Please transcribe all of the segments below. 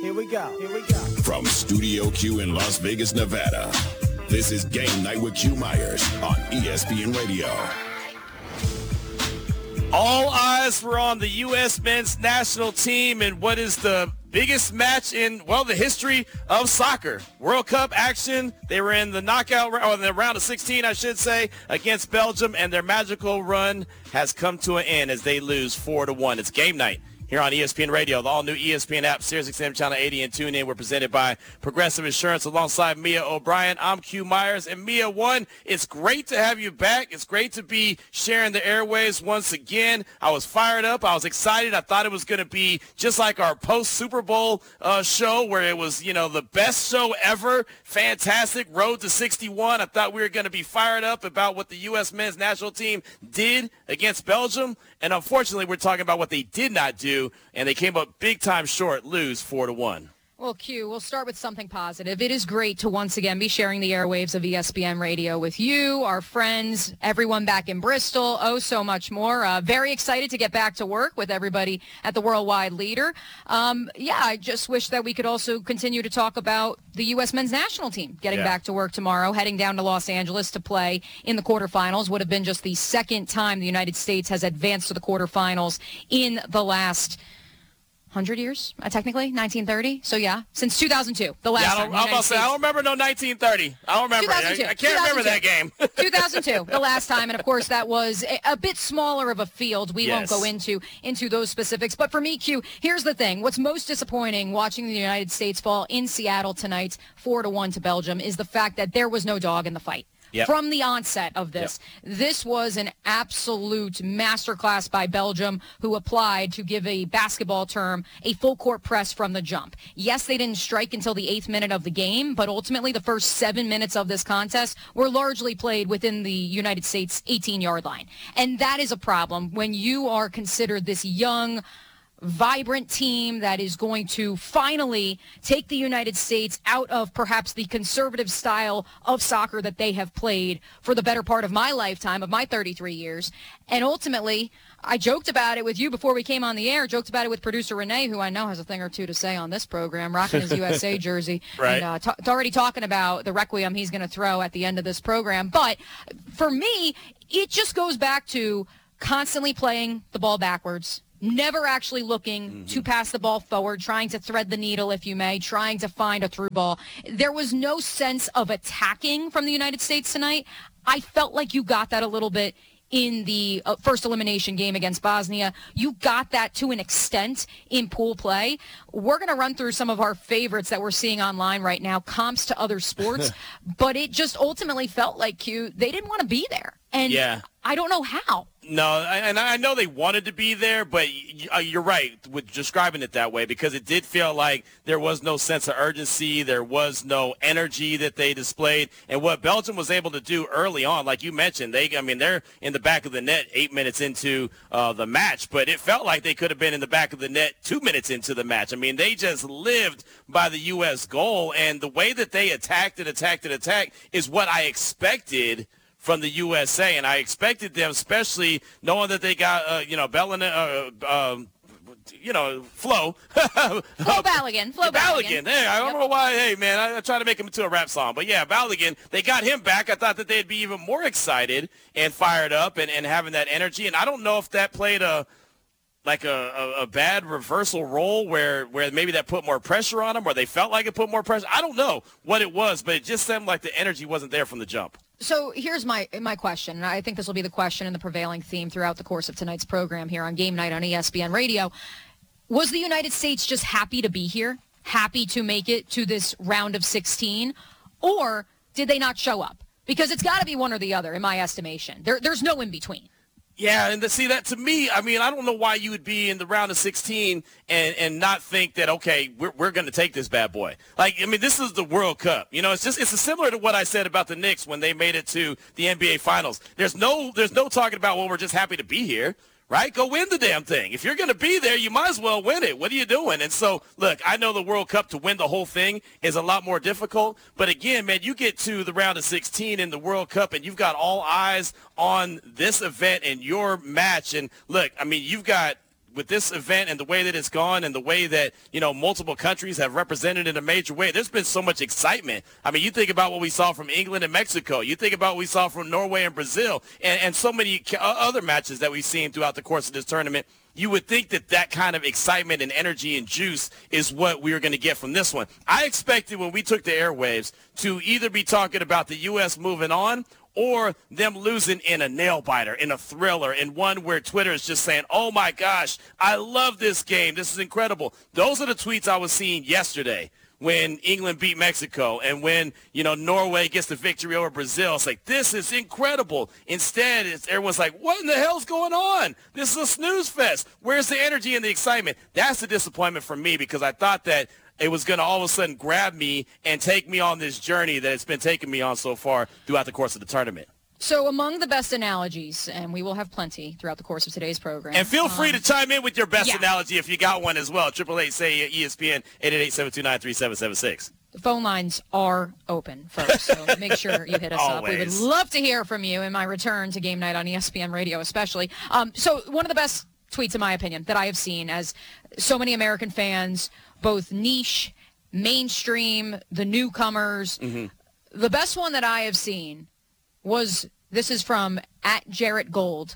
Here we go. From Studio Q in Las Vegas, Nevada, this is Game Night with Q Myers on ESPN Radio. All eyes were on the U.S. men's national team and what is the biggest match in, well, the history of soccer. World Cup action. They were in the knockout round, or the round of 16, I should say, against Belgium, and their magical run has come to an end as they lose 4-1. It's Game Night here on ESPN Radio. The all-new ESPN app, SiriusXM Channel 80 and TuneIn. We're presented by Progressive Insurance alongside Mia O'Brien. I'm Q Myers. And Mia, it's great to have you back. It's great to be sharing the airwaves once again. I was fired up. I was excited. I thought it was going to be just like our post-Super Bowl show where it was, the best show ever. Fantastic. Road to 61. I thought we were going to be fired up about what the U.S. men's national team did against Belgium. And unfortunately, we're talking about what they did not do, and they came up big time short, lose 4-1. Well, Q, we'll start with something positive. It is great to once again be sharing the airwaves of ESPN Radio with you, our friends, everyone back in Bristol, so much more. Very excited to get back to work with everybody at the Worldwide Leader. I just wish that we could also continue to talk about the U.S. men's national team getting back to work tomorrow, heading down to Los Angeles to play in the quarterfinals. Would have been just the second time the United States has advanced to the quarterfinals in the last 100 years, technically, 1930. So, since 2002, the last time. I don't remember no 1930. I don't remember. I can't remember that game. 2002, the last time. And, of course, that was a bit smaller of a field. We won't go into those specifics. But for me, Q, here's the thing. What's most disappointing watching the United States fall in Seattle tonight, 4-1 to Belgium, is the fact that there was no dog in the fight. Yep. From the onset of this. Yep. This was an absolute masterclass by Belgium, who applied, to give a basketball term, a full court press from the jump. Yes, they didn't strike until the 8th minute of the game, but ultimately the first 7 minutes of this contest were largely played within the United States 18-yard line. And that is a problem when you are considered this young, vibrant team that is going to finally take the United States out of perhaps the conservative style of soccer that they have played for the better part of my lifetime, of my 33 years. And ultimately, I joked about it with you before we came on the air, joked about it with producer Renee, who I know has a thing or two to say on this program, rocking his USA jersey, right. And already talking about the requiem he's going to throw at the end of this program. But for me, it just goes back to constantly playing the ball backwards, never actually looking to pass the ball forward, trying to thread the needle, if you may, trying to find a through ball. There was no sense of attacking from the United States tonight. I felt like you got that a little bit in the first elimination game against Bosnia. You got that to an extent in pool play. We're going to run through some of our favorites that we're seeing online right now, comps to other sports, but it just ultimately felt like, Q, they didn't want to be there. And I don't know how. No, and I know they wanted to be there, but you're right with describing it that way, because it did feel like there was no sense of urgency. There was no energy that they displayed. And what Belgium was able to do early on, like you mentioned, they're in the back of the net 8 minutes into the match, but it felt like they could have been in the back of the net 2 minutes into the match. I mean, they just lived by the U.S. goal, and the way that they attacked is what I expected from the USA, and I expected them, especially knowing that they got, Flo. Flo Balogun. Hey, I don't know why. Hey, man, I try to make him into a rap song. But, Balogun, they got him back. I thought that they'd be even more excited and fired up and having that energy. And I don't know if that played a bad reversal role where maybe that put more pressure on them, or they felt like it put more pressure. I don't know what it was, but it just seemed like the energy wasn't there from the jump. So here's my question, and I think this will be the question and the prevailing theme throughout the course of tonight's program here on Game Night on ESPN Radio. Was the United States just happy to be here, happy to make it to this round of 16, or did they not show up? Because it's got to be one or the other, in my estimation. There's no in between. Yeah, and to see that, to me, I mean, I don't know why you would be in the round of 16 and not think that, okay, we're going to take this bad boy. Like, I mean, this is the World Cup. You know, it's similar to what I said about the Knicks when they made it to the NBA Finals. There's no talking about, well, we're just happy to be here. Right? Go win the damn thing. If you're going to be there, you might as well win it. What are you doing? And so, look, I know the World Cup, to win the whole thing is a lot more difficult. But again, man, you get to the round of 16 in the World Cup and you've got all eyes on this event and your match. And look, I mean, you've got with this event and the way that it's gone and the way that, multiple countries have represented in a major way, there's been so much excitement. I mean, you think about what we saw from England and Mexico. You think about what we saw from Norway and Brazil and so many other matches that we've seen throughout the course of this tournament. You would think that kind of excitement and energy and juice is what we were going to get from this one. I expected when we took the airwaves to either be talking about the U.S. moving on or them losing in a nail-biter, in a thriller, in one where Twitter is just saying, oh, my gosh, I love this game. This is incredible. Those are the tweets I was seeing yesterday when England beat Mexico and when, Norway gets the victory over Brazil. It's like, this is incredible. Instead, everyone's like, what in the hell's going on? This is a snooze fest. Where's the energy and the excitement? That's the disappointment for me because I thought that it was going to all of a sudden grab me and take me on this journey that it's been taking me on so far throughout the course of the tournament. So among the best analogies, and we will have plenty throughout the course of today's program. And feel free to chime in with your best analogy if you got one as well. 888-SAY-ESPN, 888-729-3776. The phone lines are open, folks, so make sure you hit us up. We would love to hear from you in my return to Game Night on ESPN Radio especially. So one of the best tweets, in my opinion, that I have seen as so many American fans, both niche, mainstream, the newcomers, the best one that I have seen was, this is from @JarrettGold.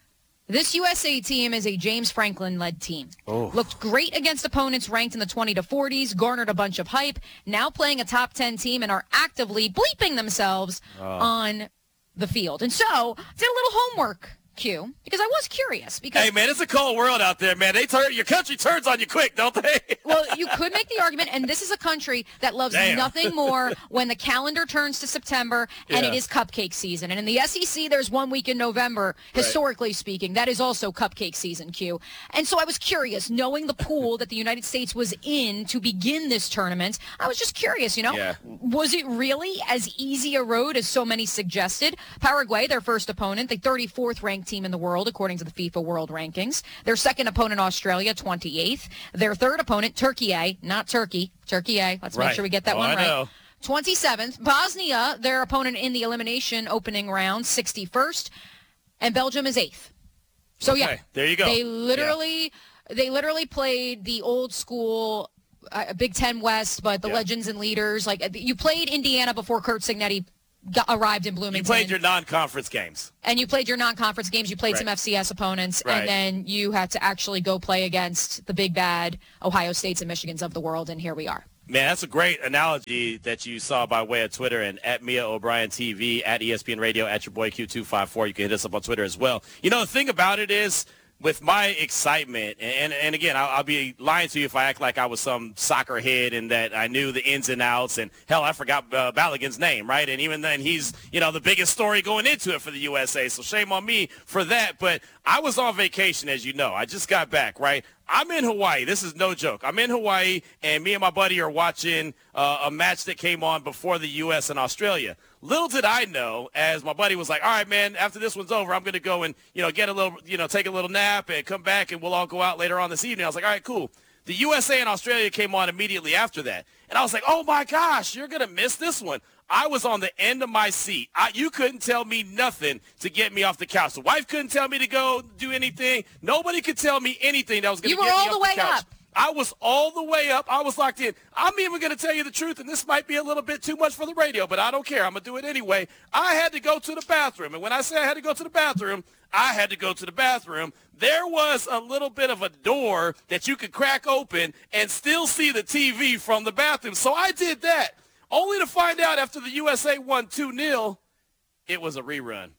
This USA team is a James Franklin-led team. Looked great against opponents ranked in the 20 to 40s, garnered a bunch of hype, now playing a top 10 team and are actively bleeping themselves on the field. And so, did a little homework, Q, because I was curious. Because hey, man, it's a cold world out there, man. Your country turns on you quick, don't they? Well, you could make the argument, and this is a country that loves nothing more when the calendar turns to September and it is cupcake season. And in the SEC, there's 1 week in November, historically speaking. That is also cupcake season, Q. And so I was curious, knowing the pool that the United States was in to begin this tournament, I was just curious, was it really as easy a road as so many suggested? Paraguay, their first opponent, the 34th ranked team in the world, according to the FIFA World Rankings. Their second opponent, Australia, 28th. Their third opponent, Turkey, not Turkey. Turkey. Let's make sure we get that one right. Know. 27th. Bosnia, their opponent in the elimination opening round, 61st. And Belgium is 8th. So, there you go. They literally played the old school Big Ten West, but the legends and leaders. Like, you played Indiana before Curt Cignetti arrived in Bloomington. You played your non-conference games. And you played your non-conference games. You played some FCS opponents. And then you had to actually go play against the big bad Ohio States and Michigans of the world. And here we are. Man, that's a great analogy that you saw by way of Twitter and @Mia O'Brien TV, @ESPN Radio, @your boy Q254. You can hit us up on Twitter as well. The thing about it is, with my excitement, and again, I'll be lying to you if I act like I was some soccer head and that I knew the ins and outs. And, hell, I forgot Balogun's name, right? And even then, he's, the biggest story going into it for the USA. So shame on me for that. But I was on vacation, as you know. I just got back, right? I'm in Hawaii. This is no joke. I'm in Hawaii, and me and my buddy are watching a match that came on before the U.S. and Australia. Little did I know, as my buddy was like, all right, man, after this one's over, I'm going to go and, get a little, take a little nap and come back, and we'll all go out later on this evening. I was like, all right, cool. The USA and Australia came on immediately after that. And I was like, oh, my gosh, you're going to miss this one. I was on the end of my seat. You couldn't tell me nothing to get me off the couch. The wife couldn't tell me to go do anything. Nobody could tell me anything that was going to get me off the couch. You were all the way up. I was all the way up. I was locked in. I'm even going to tell you the truth, and this might be a little bit too much for the radio, but I don't care. I'm going to do it anyway. I had to go to the bathroom, and when I say I had to go to the bathroom, I had to go to the bathroom. There was a little bit of a door that you could crack open and still see the TV from the bathroom. So I did that, only to find out after the USA won 2-0, it was a rerun.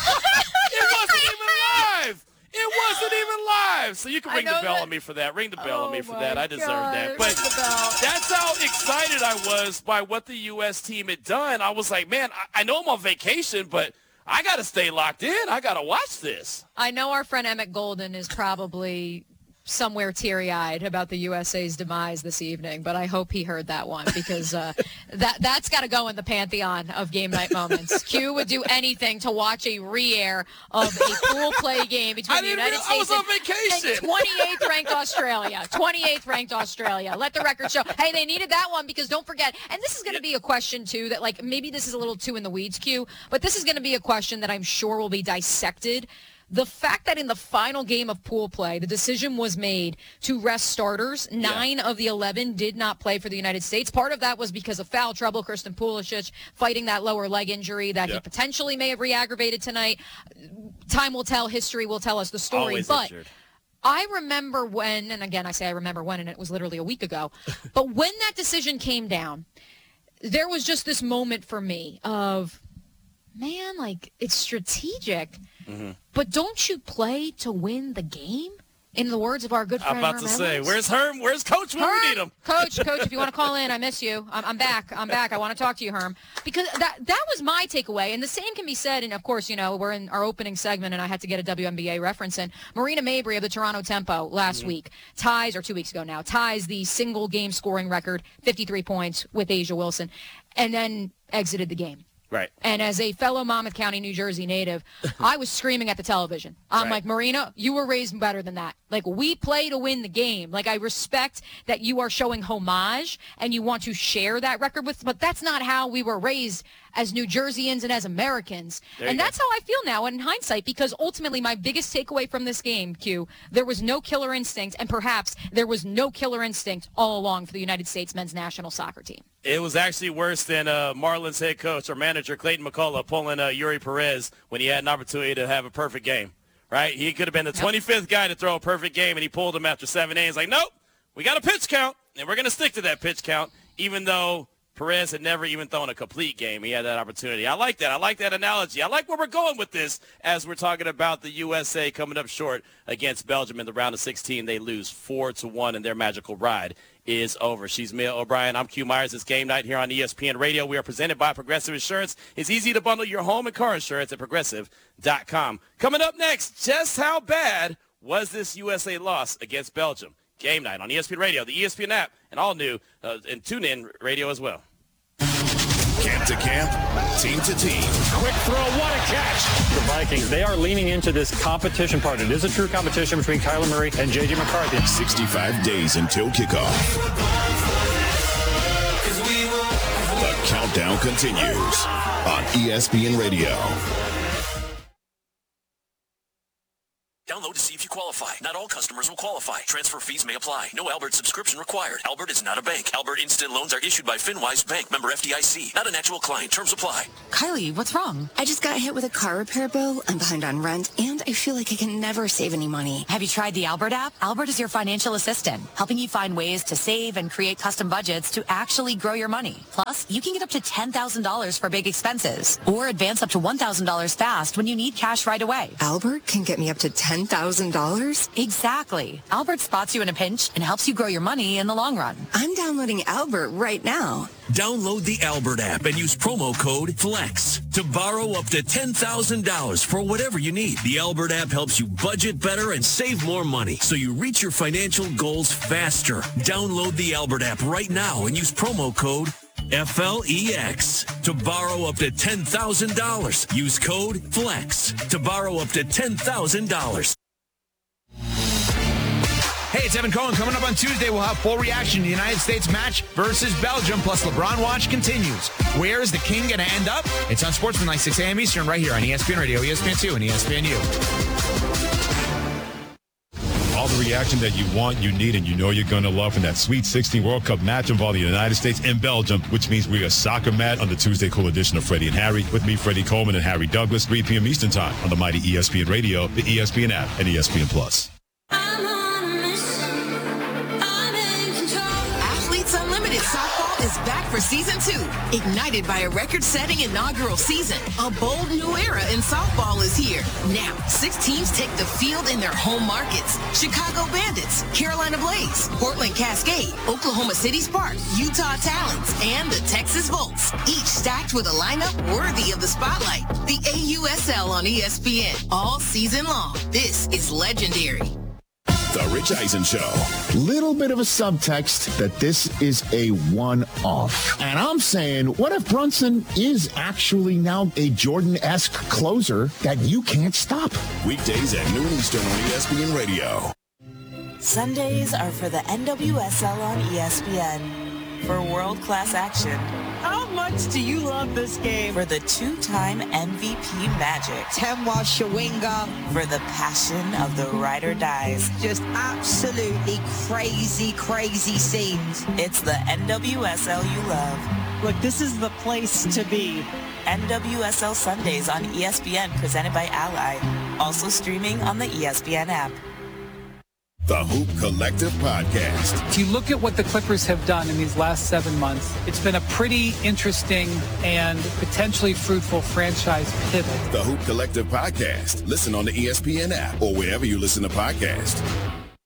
It wasn't even live. It wasn't even live. So you can ring the bell on me for that. Ring the bell on me for that. I deserve that. But that's how excited I was by what the U.S. team had done. I was like, man, I know I'm on vacation, but I got to stay locked in. I got to watch this. I know our friend Emmett Golden is probably somewhere teary-eyed about the USA's demise this evening, but I hope he heard that one because that's got to go in the pantheon of game night moments. Q would do anything to watch a re-air of a pool play game between the United States and 28th ranked Australia. 28th ranked Australia. Let the record show. Hey, they needed that one because don't forget, and this is going to be a question too that maybe this is a little too in the weeds, Q, but this is going to be a question that I'm sure will be dissected The fact that in the final game of pool play, the decision was made to rest starters. 9 of the 11 did not play for the United States. Part of that was because of foul trouble. Christian Pulisic fighting that lower leg injury that he potentially may have re-aggravated tonight. Time will tell. History will tell us the story. Always but injured. I remember when, and again, I say I remember when, and it was literally a week ago, but when that decision came down, there was just this moment for me of, man, like, it's strategic, but don't you play to win the game? In the words of our good friend I'm about to say, where's Herm? Where's Coach when we need him? Coach, if you want to call in, I miss you. I'm back. I want to talk to you, Herm. Because that was my takeaway. And the same can be said, and of course, we're in our opening segment, and I had to get a WNBA reference in. Marina Mabrey of the Toronto Tempo last week ties, or 2 weeks ago now, ties the single game scoring record, 53 points with A'ja Wilson, and then exited the game. Right. And as a fellow Monmouth County, New Jersey native, I was screaming at the television. I'm like, Marina, you were raised better than that. Like, we play to win the game. Like, I respect that you are showing homage and you want to share that record with, but that's not how we were raised as New Jerseyans and as Americans. And that's how I feel now in hindsight, because ultimately my biggest takeaway from this game, Q, there was no killer instinct, and perhaps there was no killer instinct all along for the United States men's national soccer team. It was actually worse than Marlins head coach or manager Clayton McCullough pulling Yuri Perez when he had an opportunity to have a perfect game, right? He could have been the 25th guy to throw a perfect game, and he pulled him after 7 innings. Like, nope, we got a pitch count, and we're going to stick to that pitch count, even though Perez had never even thrown a complete game. He had that opportunity. I like that. I like that analogy. I like where we're going with this as we're talking about the USA coming up short against Belgium in the round of 16. They lose 4-1, and their magical ride is over. She's Mia O'Brien. I'm Q Myers. It's game night here on ESPN Radio. We are presented by Progressive Insurance. It's easy to bundle your home and car insurance at Progressive.com. Coming up next, just how bad was this USA loss against Belgium? Game night on ESPN Radio, the ESPN app, and all new and tune-in radio as well. Camp to camp, team to team. Quick throw, what a catch. The Vikings, they are leaning into this competition part. It is a true competition between Kyler Murray and J.J. McCarthy. 65 days until kickoff. The countdown continues on ESPN Radio. Download to see if you qualify. Not all customers will qualify. Transfer fees may apply. No Albert subscription required. Albert is not a bank. Albert Instant Loans are issued by FinWise Bank, member FDIC. Not an actual client. Terms apply. Kylie, what's wrong? I just got hit with a car repair bill. I'm behind on rent, and I feel like I can never save any money. Have you tried the Albert app? Albert is your financial assistant, helping you find ways to save and create custom budgets to actually grow your money. Plus, you can get up to $10,000 for big expenses, or advance up to $1,000 fast when you need cash right away. Albert can get me up to $10,000? Exactly. Albert spots you in a pinch and helps you grow your money in the long run. I'm downloading Albert right now. Download the Albert app and use promo code FLEX to borrow up to $10,000 for whatever you need. The Albert app helps you budget better and save more money so you reach your financial goals faster. Download the Albert app right now and use promo code FLEX to borrow up to $10,000. Use code FLEX to borrow up to $10,000. Hey, it's Evan Cohen. Coming up on Tuesday, we'll have full reaction to the United States match versus Belgium, plus LeBron Watch continues. Where is the king going to end up? It's on Sportsmanlike, 6 a.m. Eastern, right here on ESPN Radio, ESPN2, and ESPNU. All the reaction that you want, you need, and you know you're going to love from that Sweet 16 World Cup match involving the United States and Belgium, which means we are soccer mad on the Tuesday Cool edition of Freddie and Harry. With me, Freddie Coleman and Harry Douglas, 3 p.m. Eastern Time on the mighty ESPN Radio, the ESPN app, and ESPN Plus. Softball is back for season 2, ignited by a record-setting inaugural season. A bold new era in softball is here. Now, 6 teams take the field in their home markets. Chicago Bandits, Carolina Blaze, Portland Cascade, Oklahoma City Sparks, Utah Talons, and the Texas Volts, each stacked with a lineup worthy of the spotlight. The AUSL on ESPN, all season long. This is legendary. The Rich Eisen Show. Little bit of a subtext that this is a one-off. And I'm saying, what if Brunson is actually now a Jordan-esque closer that you can't stop? Weekdays at noon Eastern on ESPN Radio. Sundays are for the NWSL on ESPN. For world-class action. How much do you love this game? For the two-time MVP Magic. Temwa Shawinga. For the passion of the ride or dies. Just absolutely crazy, crazy scenes. It's the NWSL you love. Look, this is the place to be. NWSL Sundays on ESPN, presented by Ally. Also streaming on the ESPN app. The Hoop Collective Podcast. If you look at what the Clippers have done in these last 7 months, it's been a pretty interesting and potentially fruitful franchise pivot. The Hoop Collective Podcast. Listen on the ESPN app or wherever you listen to podcasts.